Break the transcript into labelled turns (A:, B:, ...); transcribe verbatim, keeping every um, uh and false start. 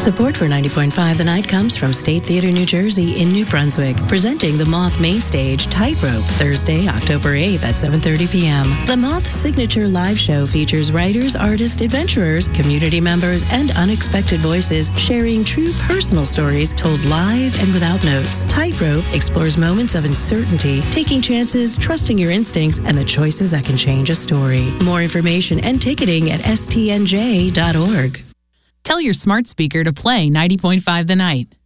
A: Support for ninety point five The Night comes from State Theater New Jersey in New Brunswick, presenting the Moth main stage Tightrope, Thursday, October eighth at seven thirty p.m. The Moth's signature live show features writers, artists, adventurers, community members, and unexpected voices sharing true personal stories told live and without notes. Tightrope explores moments of uncertainty, taking chances, trusting your instincts, and the choices that can change a story. More information and ticketing at S T N J dot org.
B: Tell your smart speaker to play ninety point five The Night.